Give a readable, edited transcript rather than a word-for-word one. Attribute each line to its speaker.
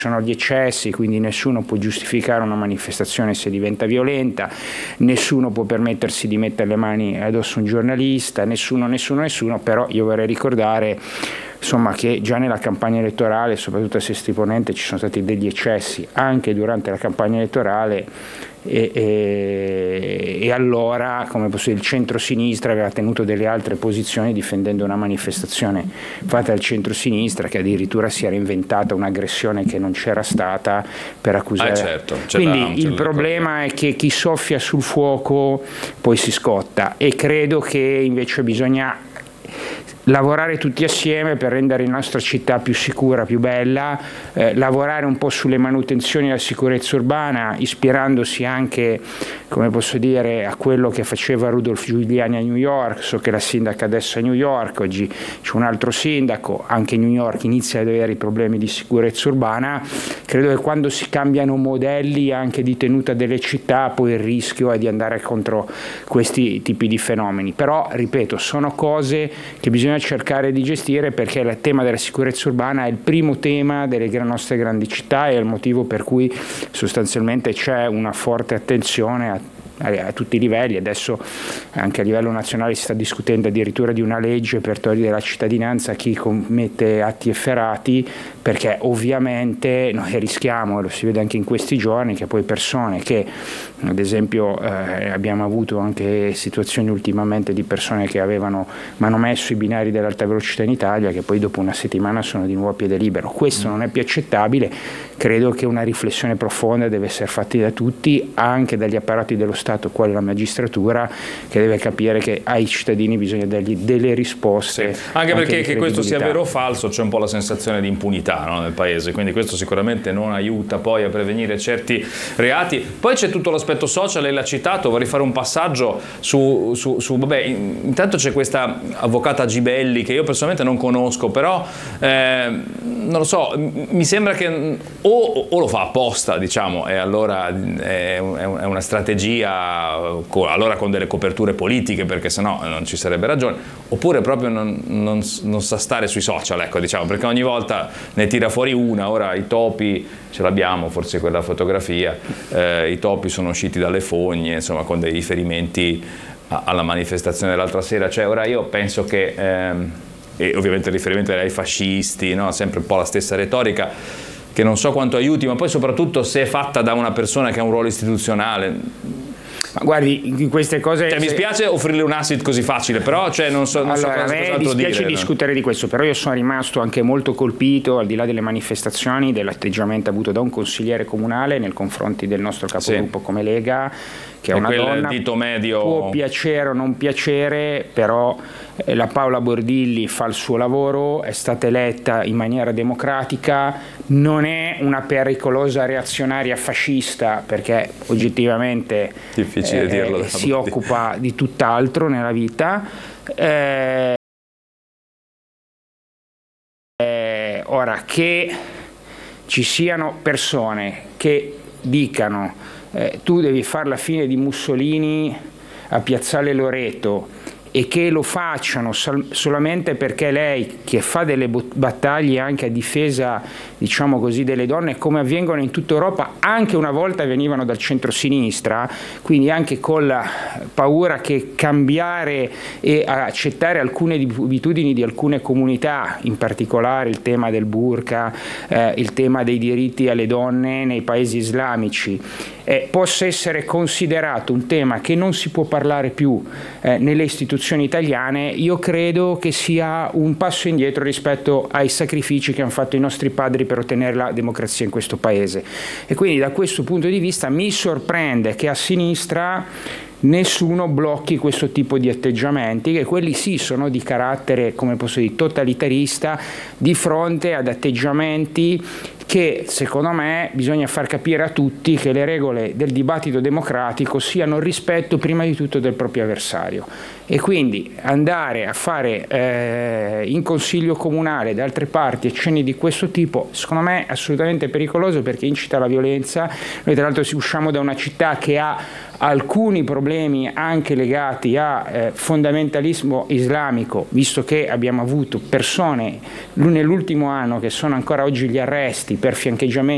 Speaker 1: sono gli eccessi, quindi nessuno può giustificare una manifestazione se diventa violenta, nessuno può permettersi di mettere le mani addosso a un giornalista, nessuno, però io vorrei ricordare insomma che già nella campagna elettorale, soprattutto a Sesto Ponente, ci sono stati degli eccessi anche durante la campagna elettorale e allora, come posso dire, il centro-sinistra aveva tenuto delle altre posizioni difendendo una manifestazione fatta dal centro-sinistra che addirittura si era inventata un'aggressione che non c'era stata per accusare.
Speaker 2: Certo,
Speaker 1: quindi il problema è che chi soffia sul fuoco poi si scotta, e credo che invece bisogna lavorare tutti assieme per rendere la nostra città più sicura, più bella, lavorare un po' sulle manutenzioni della sicurezza urbana, ispirandosi anche, come posso dire, a quello che faceva Rudolph Giuliani a New York. So che la sindaca adesso è a New York, oggi c'è un altro sindaco, anche New York inizia ad avere i problemi di sicurezza urbana. Credo che quando si cambiano modelli anche di tenuta delle città, poi il rischio è di andare contro questi tipi di fenomeni. Però, ripeto, sono cose che bisogna cercare di gestire, perché il tema della sicurezza urbana è il primo tema delle nostre grandi città e è il motivo per cui sostanzialmente c'è una forte attenzione a tutti i livelli. Adesso anche a livello nazionale si sta discutendo addirittura di una legge per togliere la cittadinanza a chi commette atti efferati, perché ovviamente noi rischiamo, e lo si vede anche in questi giorni, che poi persone che, ad esempio, abbiamo avuto anche situazioni ultimamente di persone che avevano manomesso i binari dell'alta velocità in Italia, che poi dopo una settimana sono di nuovo a piede libero. Questo non è più accettabile. Credo che una riflessione profonda deve essere fatta da tutti, anche dagli apparati dello Stato, quale la magistratura, che deve capire che ai cittadini bisogna dargli delle risposte.
Speaker 2: Sì. Anche perché che questo sia vero o falso c'è un po' la sensazione di impunità, no, nel paese, quindi questo sicuramente non aiuta poi a prevenire certi reati. Poi c'è tutto l'aspetto social, lei l'ha citato, vorrei fare un passaggio su vabbè, intanto c'è questa avvocata Gibelli che io personalmente non conosco, però non lo so, mi sembra che o lo fa apposta, diciamo, e allora è una strategia allora con delle coperture politiche, perché sennò non ci sarebbe ragione, oppure proprio non sa stare sui social, ecco, diciamo, perché ogni volta ne tira fuori una. Ora i topi ce l'abbiamo, forse quella fotografia, i topi sono usciti dalle fogne, insomma, con dei riferimenti alla manifestazione dell'altra sera. Cioè, ora io penso che e ovviamente il riferimento ai fascisti, no? Sempre un po' la stessa retorica, che non so quanto aiuti, ma poi soprattutto se è fatta da una persona che ha un ruolo istituzionale.
Speaker 1: Ma guardi, in queste cose...
Speaker 2: mi spiace offrirle un asset così facile, però non so
Speaker 1: allora,
Speaker 2: cos'altro dire.
Speaker 1: A me dispiace discutere di questo, però io sono rimasto anche molto colpito, al di là delle manifestazioni, dell'atteggiamento avuto da un consigliere comunale nei confronti del nostro capogruppo come Lega, che è una donna,
Speaker 2: dito medio.
Speaker 1: Può piacere o non piacere, però la Paola Bordilli fa il suo lavoro, è stata eletta in maniera democratica, non è una pericolosa reazionaria fascista, perché oggettivamente
Speaker 2: difficile dirlo,
Speaker 1: si occupa di tutt'altro nella vita. Ora, che ci siano persone che dicano tu devi fare la fine di Mussolini a Piazzale Loreto, e che lo facciano solamente perché lei, che fa delle battaglie anche a difesa, diciamo così, delle donne, come avvengono in tutta Europa, anche una volta venivano dal centro-sinistra, quindi anche con la paura che cambiare e accettare alcune abitudini di alcune comunità, in particolare il tema del burqa, il tema dei diritti alle donne nei paesi islamici, possa essere considerato un tema che non si può parlare più nelle istituzioni italiane, io credo che sia un passo indietro rispetto ai sacrifici che hanno fatto i nostri padri per ottenere la democrazia in questo paese. E quindi da questo punto di vista mi sorprende che a sinistra nessuno blocchi questo tipo di atteggiamenti, che quelli sì sono di carattere, come posso dire, totalitarista, di fronte ad atteggiamenti che secondo me bisogna far capire a tutti che le regole del dibattito democratico siano il rispetto prima di tutto del proprio avversario, e quindi andare a fare in consiglio comunale da altre parti accenni di questo tipo secondo me è assolutamente pericoloso, perché incita alla violenza. Noi tra l'altro usciamo da una città che ha alcuni problemi anche legati a fondamentalismo islamico, visto che abbiamo avuto persone nell'ultimo anno che sono ancora oggi gli arresti per fiancheggiamenti